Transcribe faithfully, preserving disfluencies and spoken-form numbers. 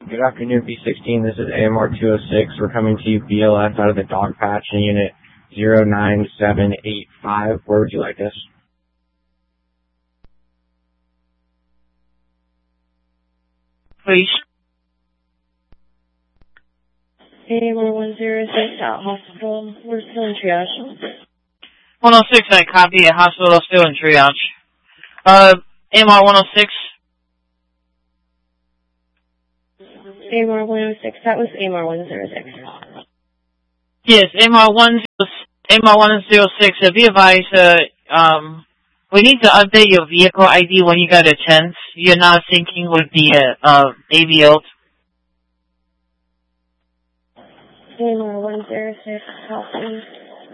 Good afternoon, B sixteen. This is A M R two oh six. We're coming to you B L S out of the dog patch in unit zero nine seven eight five. Where would you like us? Please. A M R one oh six out hospital. We're still in triage. one oh six, I copy it. Hospital still in triage. Uh, A M R one oh six. A M R one oh six. That was A M R one oh six. Yes, A M R one oh six. Uh, be advised, uh, um, we need to update your vehicle I D when you got a chance. You're not syncing with the, uh, uh A V L. A M R one oh six.